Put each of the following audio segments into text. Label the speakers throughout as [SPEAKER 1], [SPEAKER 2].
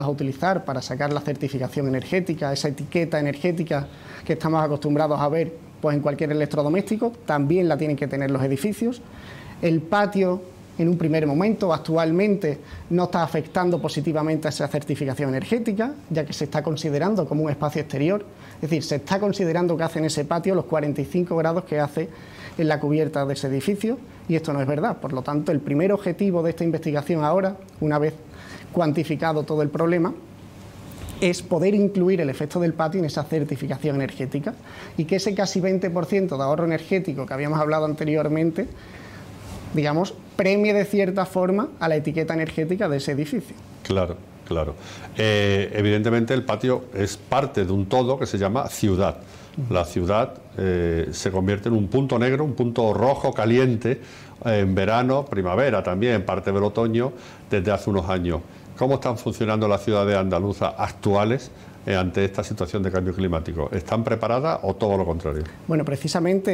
[SPEAKER 1] a utilizar para sacar la certificación energética, esa etiqueta energética que estamos acostumbrados a ver pues en cualquier electrodoméstico, también la tienen que tener los edificios. El patio, en un primer momento, actualmente no está afectando positivamente a esa certificación energética, ya que se está considerando como un espacio exterior, es decir, se está considerando que hace en ese patio los 45 grados que hace en la cubierta de ese edificio, y esto no es verdad. Por lo tanto, el primer objetivo de esta investigación ahora, una vez cuantificado todo el problema, es poder incluir el efecto del patio en esa certificación energética y que ese casi 20% de ahorro energético que habíamos hablado anteriormente, digamos, premie de cierta forma a la etiqueta energética de ese edificio.
[SPEAKER 2] Claro, claro. Evidentemente el patio es parte de un todo que se llama ciudad. La ciudad se convierte en un punto negro, un punto rojo caliente en verano, primavera también, parte del otoño, desde hace unos años. ¿Cómo están funcionando las ciudades andaluzas actuales ante esta situación de cambio climático? ¿Están preparadas o todo lo contrario?
[SPEAKER 1] Bueno, precisamente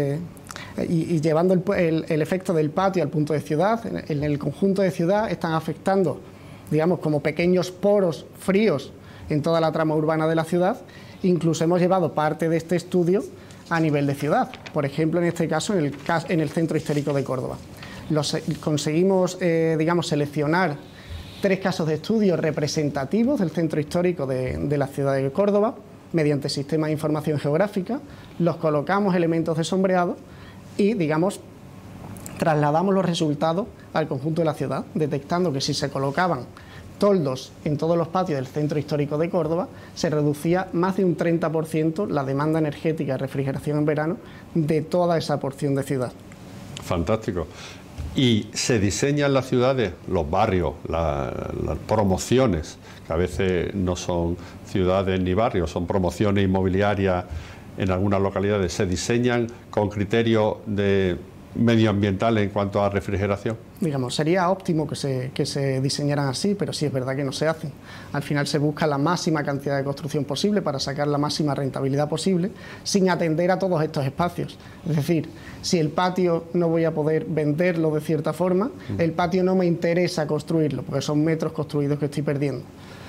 [SPEAKER 1] llevando el efecto del patio al punto de ciudad, en el conjunto de ciudad están afectando, digamos, como pequeños poros fríos en toda la trama urbana de la ciudad. Incluso hemos llevado parte de este estudio a nivel de ciudad, por ejemplo, en este caso, en el Centro Histórico de Córdoba. Conseguimos, digamos, seleccionar 3 casos de estudio representativos del centro histórico de la ciudad de Córdoba, mediante sistemas de información geográfica, los colocamos elementos de sombreado y, digamos, trasladamos los resultados al conjunto de la ciudad, detectando que si se colocaban toldos en todos los patios del centro histórico de Córdoba, se reducía más de un 30% la demanda energética de refrigeración en verano de toda esa porción de ciudad.
[SPEAKER 2] Fantástico. Y se diseñan las ciudades, los barrios, las promociones, que a veces no son ciudades ni barrios, son promociones inmobiliarias en algunas localidades, se diseñan con criterios de medioambiental en cuanto a refrigeración.
[SPEAKER 1] Digamos, sería óptimo que se diseñaran así, pero sí es verdad que no se hacen. Al final se busca la máxima cantidad de construcción posible para sacar la máxima rentabilidad posible, sin atender a todos estos espacios. Es decir, si el patio no voy a poder venderlo de cierta forma, el patio no me interesa construirlo, porque son metros construidos que estoy perdiendo.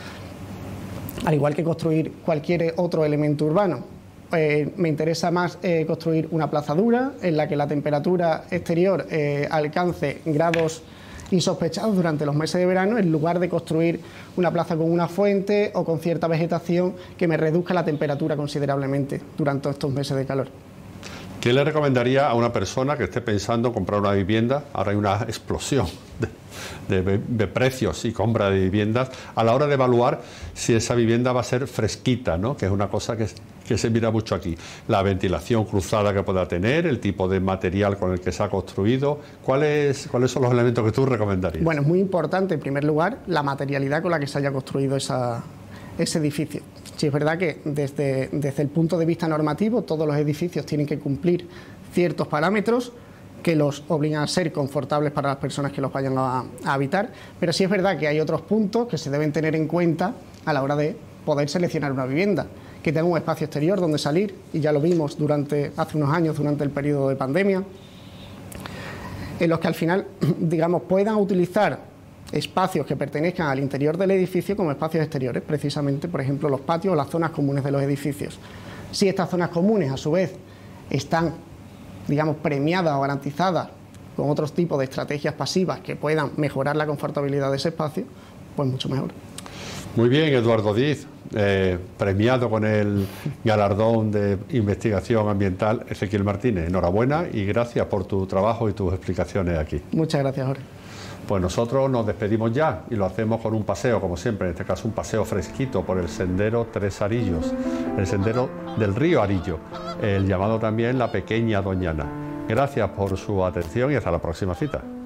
[SPEAKER 1] Al igual que construir cualquier otro elemento urbano. Me interesa más construir una plazadura en la que la temperatura exterior alcance grados insospechados durante los meses de verano, en lugar de construir una plaza con una fuente o con cierta vegetación que me reduzca la temperatura considerablemente durante estos meses de calor.
[SPEAKER 2] ¿Qué le recomendaría a una persona que esté pensando en comprar una vivienda? Ahora hay una explosión de precios y compra de viviendas, a la hora de evaluar si esa vivienda va a ser fresquita, ¿no? Que es una cosa que se mira mucho aquí. La ventilación cruzada que pueda tener, el tipo de material con el que se ha construido. ¿Cuáles son los elementos que tú recomendarías?
[SPEAKER 1] Bueno, es muy importante, en primer lugar, la materialidad con la que se haya construido ese edificio. Sí, es verdad que desde el punto de vista normativo todos los edificios tienen que cumplir ciertos parámetros que los obligan a ser confortables para las personas que los vayan a habitar, pero sí es verdad que hay otros puntos que se deben tener en cuenta a la hora de poder seleccionar una vivienda, que tenga un espacio exterior donde salir, y ya lo vimos hace unos años durante el periodo de pandemia, en los que al final, digamos, puedan utilizar espacios que pertenezcan al interior del edificio como espacios exteriores, precisamente, por ejemplo, los patios o las zonas comunes de los edificios. Si estas zonas comunes, a su vez, están, digamos, premiadas o garantizadas con otros tipos de estrategias pasivas que puedan mejorar la confortabilidad de ese espacio, pues mucho mejor.
[SPEAKER 2] Muy bien, Eduardo Diz, premiado con el galardón de investigación ambiental Ezequiel Martínez. Enhorabuena y gracias por tu trabajo y tus explicaciones aquí.
[SPEAKER 1] Muchas gracias, Jorge.
[SPEAKER 2] Pues nosotros nos despedimos ya y lo hacemos con un paseo, como siempre, en este caso un paseo fresquito por el sendero Tres Arillos, el sendero del río Arillo, el llamado también la Pequeña Doñana. Gracias por su atención y hasta la próxima cita.